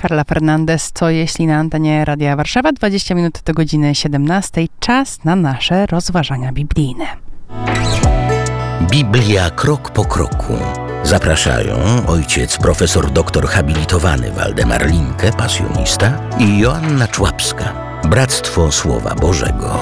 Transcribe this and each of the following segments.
Karla Fernandez, co jeśli na antenie Radia Warszawa, 20 minut do godziny 17. Czas na nasze rozważania biblijne. Biblia krok po kroku. Zapraszają ojciec profesor doktor habilitowany Waldemar Linke, pasjonista, i Joanna Człapska, Bractwo Słowa Bożego.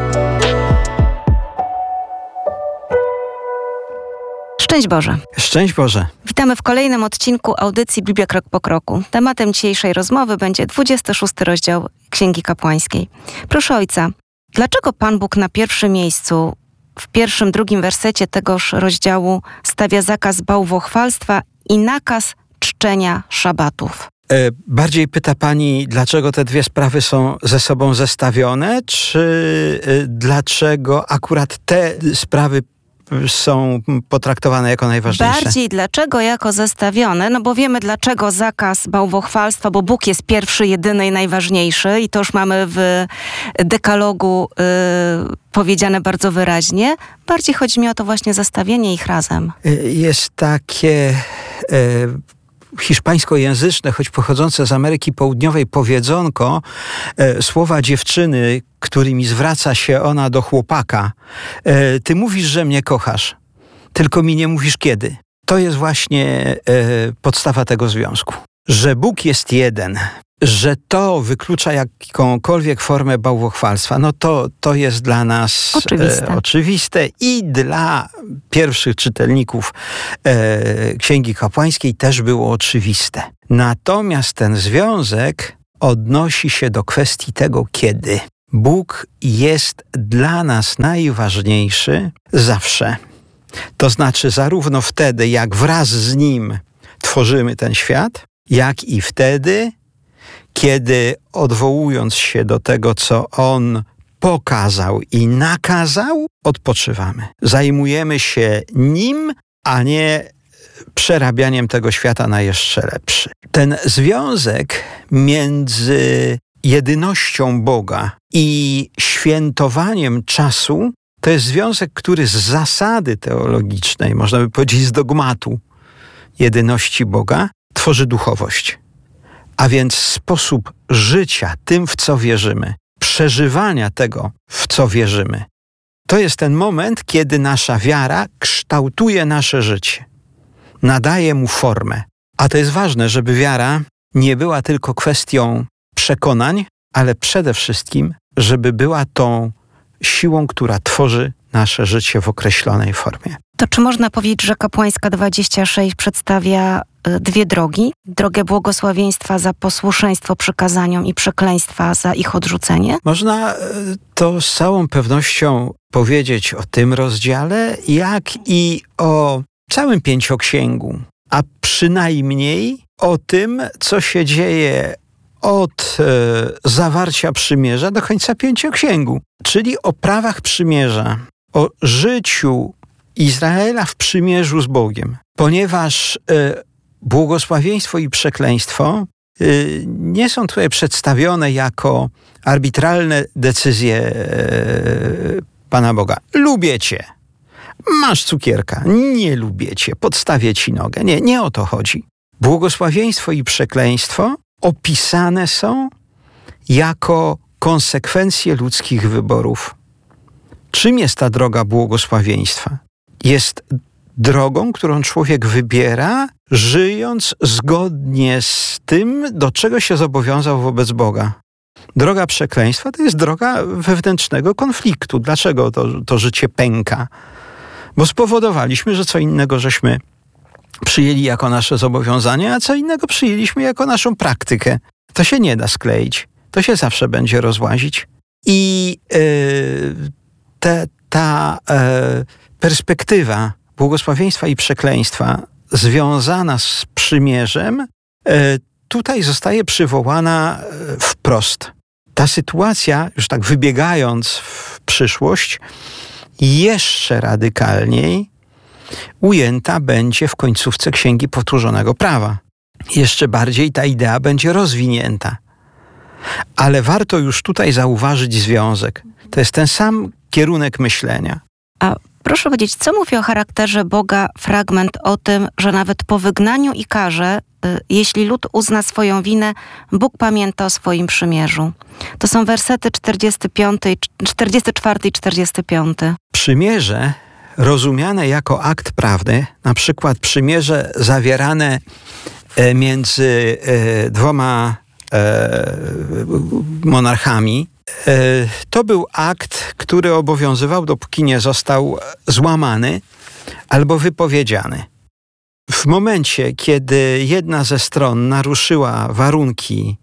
Szczęść Boże. Szczęść Boże. Witamy w kolejnym odcinku audycji Biblia Krok po Kroku. Tematem dzisiejszej rozmowy będzie 26 rozdział Księgi Kapłańskiej. Proszę ojca, dlaczego Pan Bóg na pierwszym miejscu, w pierwszym, drugim wersecie tegoż rozdziału stawia zakaz bałwochwalstwa i nakaz czczenia szabatów? Bardziej pyta pani, dlaczego te dwie sprawy są ze sobą zestawione, czy dlaczego akurat te sprawy są potraktowane jako najważniejsze? Bardziej dlaczego jako zestawione, no bo wiemy dlaczego zakaz bałwochwalstwa, bo Bóg jest pierwszy, jedyny i najważniejszy i to już mamy w dekalogu powiedziane bardzo wyraźnie. Bardziej chodzi mi o to właśnie zestawienie ich razem. Jest takie hiszpańskojęzyczne, choć pochodzące z Ameryki Południowej powiedzonko, słowa dziewczyny, którymi zwraca się ona do chłopaka. Ty mówisz, że mnie kochasz, tylko mi nie mówisz kiedy. To jest właśnie podstawa tego związku. Że Bóg jest jeden, że to wyklucza jakąkolwiek formę bałwochwalstwa, no to jest dla nas oczywiste i dla pierwszych czytelników Księgi Kapłańskiej też było oczywiste. Natomiast ten związek odnosi się do kwestii tego, kiedy. Bóg jest dla nas najważniejszy zawsze. To znaczy zarówno wtedy, jak wraz z Nim tworzymy ten świat, jak i wtedy, kiedy odwołując się do tego, co On pokazał i nakazał, odpoczywamy. Zajmujemy się Nim, a nie przerabianiem tego świata na jeszcze lepszy. Ten związek między jedynością Boga i świętowaniem czasu to jest związek, który z zasady teologicznej, można by powiedzieć z dogmatu jedyności Boga, tworzy duchowość. A więc sposób życia tym, w co wierzymy, przeżywania tego, w co wierzymy. To jest ten moment, kiedy nasza wiara kształtuje nasze życie, nadaje mu formę. A to jest ważne, żeby wiara nie była tylko kwestią przekonań, ale przede wszystkim, żeby była tą siłą, która tworzy nasze życie w określonej formie. To czy można powiedzieć, że Kapłańska 26 przedstawia dwie drogi? Drogę błogosławieństwa za posłuszeństwo przykazaniom i przekleństwa za ich odrzucenie? Można to z całą pewnością powiedzieć o tym rozdziale, jak i o całym Pięcioksięgu, a przynajmniej o tym, co się dzieje od zawarcia przymierza do końca Pięcioksięgu, czyli o prawach przymierza, o życiu Izraela w przymierzu z Bogiem. Ponieważ błogosławieństwo i przekleństwo nie są tutaj przedstawione jako arbitralne decyzje Pana Boga. Lubię cię, masz cukierka, nie lubię cię, podstawię ci nogę. Nie o to chodzi. Błogosławieństwo i przekleństwo opisane są jako konsekwencje ludzkich wyborów. Czym jest ta droga błogosławieństwa? Jest drogą, którą człowiek wybiera, żyjąc zgodnie z tym, do czego się zobowiązał wobec Boga. Droga przekleństwa to jest droga wewnętrznego konfliktu. Dlaczego to życie pęka? Bo spowodowaliśmy, że co innego żeśmy przyjęli jako nasze zobowiązanie, a co innego przyjęliśmy jako naszą praktykę. To się nie da skleić. To się zawsze będzie rozłazić. I ta perspektywa błogosławieństwa i przekleństwa związana z przymierzem tutaj zostaje przywołana wprost. Ta sytuacja, już tak wybiegając w przyszłość, jeszcze radykalniej ujęta będzie w końcówce Księgi Powtórzonego Prawa. Jeszcze bardziej ta idea będzie rozwinięta. Ale warto już tutaj zauważyć związek. To jest ten sam kierunek myślenia. A proszę powiedzieć, co mówi o charakterze Boga fragment o tym, że nawet po wygnaniu i karze jeśli lud uzna swoją winę, Bóg pamięta o swoim przymierzu. To są wersety 44 i 45. Przymierze rozumiane jako akt prawny, na przykład przymierze zawierane między dwoma monarchami, to był akt, który obowiązywał, dopóki nie został złamany albo wypowiedziany. W momencie, kiedy jedna ze stron naruszyła warunki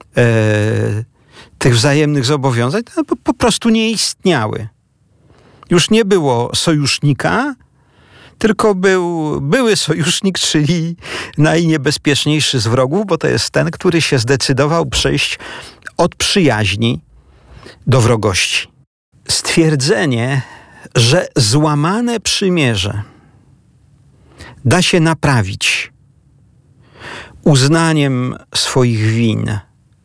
tych wzajemnych zobowiązań, to po prostu nie istniały. Już nie było sojusznika, tylko były sojusznik, czyli najniebezpieczniejszy z wrogów, bo to jest ten, który się zdecydował przejść od przyjaźni do wrogości. Stwierdzenie, że złamane przymierze da się naprawić uznaniem swoich win,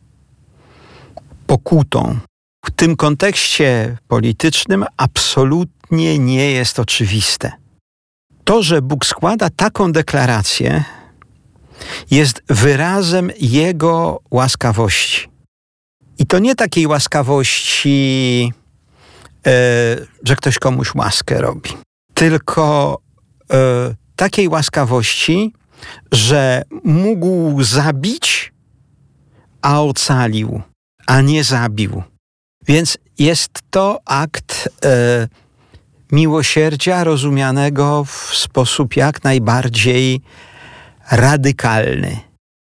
pokutą, w tym kontekście politycznym absolutnie nie jest oczywiste. To, że Bóg składa taką deklarację, jest wyrazem Jego łaskawości. I to nie takiej łaskawości, że ktoś komuś łaskę robi, tylko takiej łaskawości, że mógł zabić, a ocalił, a nie zabił. Więc jest to akt miłosierdzia rozumianego w sposób jak najbardziej radykalny.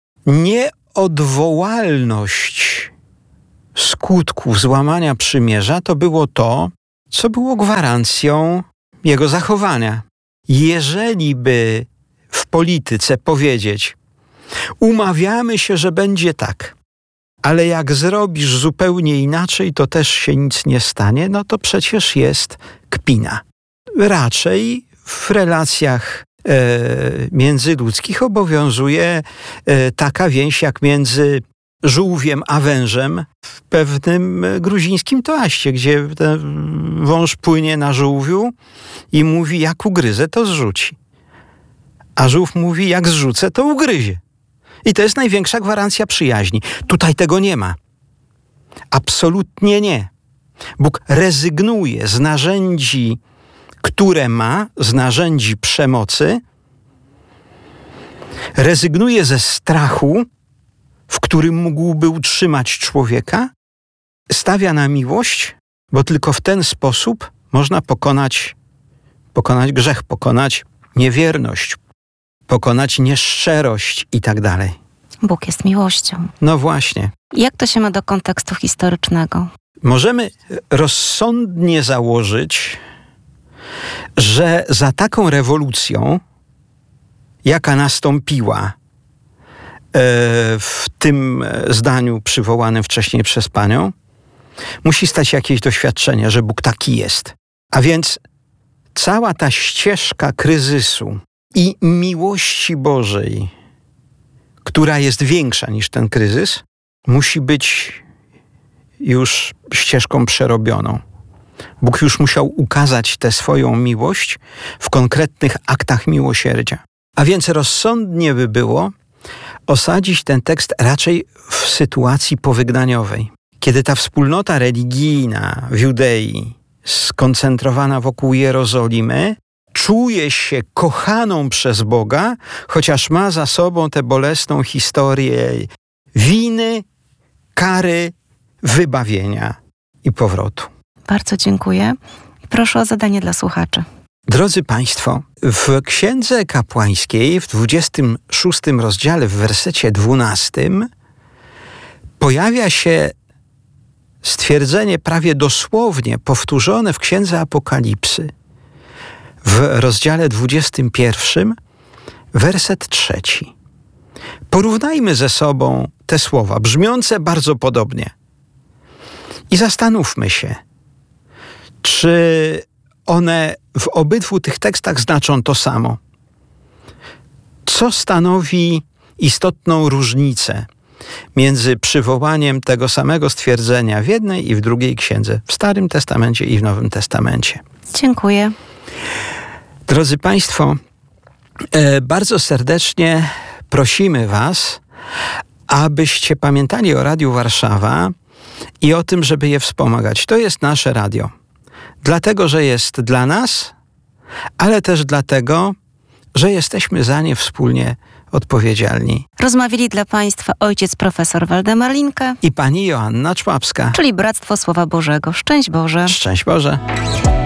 Nieodwołalność skutków złamania przymierza to było to, co było gwarancją jego zachowania. Jeżeli by w polityce powiedzieć, umawiamy się, że będzie tak, ale jak zrobisz zupełnie inaczej, to też się nic nie stanie, no to przecież jest kpina. Raczej w relacjach międzyludzkich obowiązuje taka więź jak między żółwiem a wężem w pewnym gruzińskim toaście, gdzie ten wąż płynie na żółwiu i mówi, jak ugryzę, to zrzuci. A żółw mówi, jak zrzucę, to ugryzie. I to jest największa gwarancja przyjaźni. Tutaj tego nie ma. Absolutnie nie. Bóg rezygnuje z narzędzi, które ma, z narzędzi przemocy, rezygnuje ze strachu, w którym mógłby utrzymać człowieka, stawia na miłość, bo tylko w ten sposób można pokonać grzech, pokonać niewierność, pokonać nieszczerość i tak dalej. Bóg jest miłością. No właśnie. Jak to się ma do kontekstu historycznego? Możemy rozsądnie założyć, że za taką rewolucją, jaka nastąpiła w tym zdaniu przywołanym wcześniej przez panią, musi stać się jakieś doświadczenie, że Bóg taki jest. A więc cała ta ścieżka kryzysu i miłości Bożej, która jest większa niż ten kryzys, musi być już ścieżką przerobioną. Bóg już musiał ukazać tę swoją miłość w konkretnych aktach miłosierdzia. A więc rozsądnie by było osadzić ten tekst raczej w sytuacji powygnaniowej, kiedy ta wspólnota religijna w Judei, skoncentrowana wokół Jerozolimy, czuje się kochaną przez Boga, chociaż ma za sobą tę bolesną historię winy, kary, wybawienia i powrotu. Bardzo dziękuję. Proszę o zadanie dla słuchaczy. Drodzy Państwo, w Księdze Kapłańskiej w 26 rozdziale w wersecie 12 pojawia się stwierdzenie prawie dosłownie powtórzone w Księdze Apokalipsy. W rozdziale 21 werset 3. Porównajmy ze sobą te słowa, brzmiące bardzo podobnie. I zastanówmy się, czy one w obydwu tych tekstach znaczą to samo. Co stanowi istotną różnicę między przywołaniem tego samego stwierdzenia w jednej i w drugiej księdze, w Starym Testamencie i w Nowym Testamencie? Dziękuję. Drodzy Państwo, bardzo serdecznie prosimy Was, abyście pamiętali o Radiu Warszawa i o tym, żeby je wspomagać. To jest nasze radio. Dlatego, że jest dla nas, ale też dlatego, że jesteśmy za nie wspólnie odpowiedzialni. Rozmawiali dla Państwa ojciec profesor Waldemar Linke I pani Joanna Człapska. czyli Bractwo Słowa Bożego. Szczęść Boże. Szczęść Boże.